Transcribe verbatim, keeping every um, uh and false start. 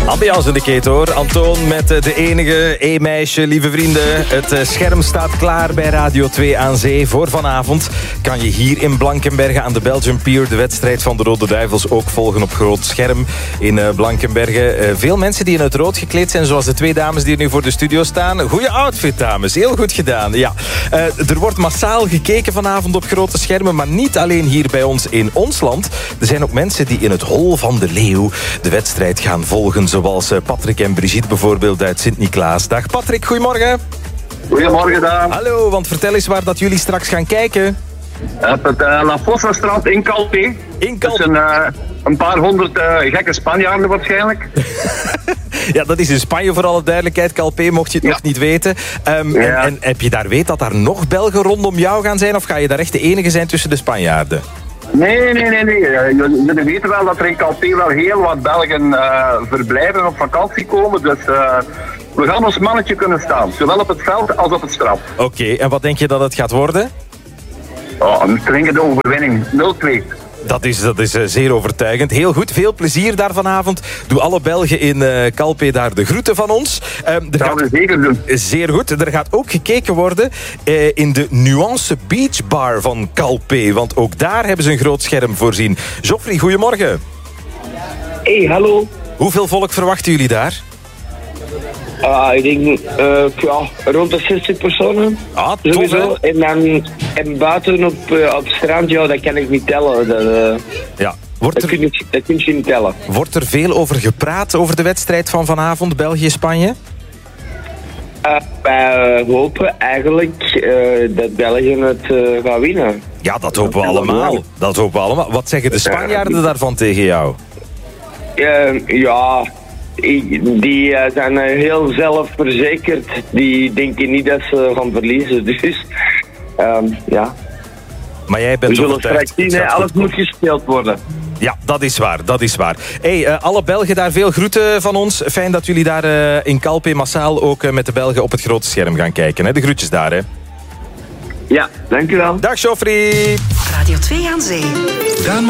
Ambiance in de keten hoor. Antoon met de enige E-meisje, lieve vrienden. Het scherm staat klaar bij Radio twee aan Zee voor vanavond. Kan je hier in Blankenberge aan de Belgian Pier de wedstrijd van de Rode Duivels ook volgen op groot scherm in Blankenberge. Veel mensen die in het rood gekleed zijn, zoals de twee dames die nu voor de studio staan. Goeie outfit, dames. Heel goed gedaan. Ja. Uh, er wordt massaal gekeken vanavond op grote schermen, maar niet alleen hier bij ons in ons land. Er zijn ook mensen die in het hol van de leeuw de wedstrijd gaan volgen, zoals Patrick en Brigitte bijvoorbeeld uit Sint-Niklaas. Dag Patrick, goedemorgen. Goedemorgen, Daan. Hallo, want vertel eens waar dat jullie straks gaan kijken. Op het uh, La Fossa-straat in Calpe. In Calpe? Dus een, uh, een paar honderd uh, gekke Spanjaarden waarschijnlijk. Ja, dat is in Spanje voor alle duidelijkheid. Calpe, mocht je het ja. nog niet weten. Um, ja. en, en heb je daar weet dat daar nog Belgen rondom jou gaan zijn? Of ga je daar echt de enige zijn tussen de Spanjaarden? Nee, nee, nee, nee. Jullie weten wel dat er in Calpe wel heel wat Belgen uh, verblijven en op vakantie komen. Dus uh, we gaan ons mannetje kunnen staan. Zowel op het veld als op het strand. Oké, okay, en wat denk je dat het gaat worden? Oh, een dringende overwinning. nul twee. Dat is, dat is uh, zeer overtuigend. Heel goed, veel plezier daar vanavond. Doe alle Belgen in uh, Calpe daar de groeten van ons. Um, dat gaan we zeker doen. Zeer goed. Er gaat ook gekeken worden uh, in de Nuance Beach Bar van Calpe. Want ook daar hebben ze een groot scherm voorzien. Joffrey, goedemorgen. Hey, hallo. Hoeveel volk verwachten jullie daar? Uh, ik denk uh, ja, rond de zestig personen. Ah, tof, hè? En dan en buiten op, uh, op het strand, ja, dat kan ik niet tellen. Dat, uh, ja. Wordt er, dat, kun je, dat kun je niet tellen. Wordt er veel over gepraat over de wedstrijd van vanavond, België-Spanje? Uh, wij hopen eigenlijk uh, dat België het uh, gaat winnen. Ja, dat hopen we allemaal. Dat hopen we allemaal. Wat zeggen de Spanjaarden daarvan tegen jou? Uh, ja... Die uh, zijn uh, heel zelfverzekerd. Die denken niet dat ze gaan verliezen. Dus, um, ja. Maar jij bent we zullen straks zien, hè? Alles moet gespeeld worden. Ja, dat is waar, dat is waar. Hey, uh, alle Belgen daar, veel groeten van ons. Fijn dat jullie daar uh, in Calpe massaal ook uh, met de Belgen op het grote scherm gaan kijken. Hè? De groetjes daar, hè. Ja, dankjewel. Dag, Joffrey. Radio twee aan Zee.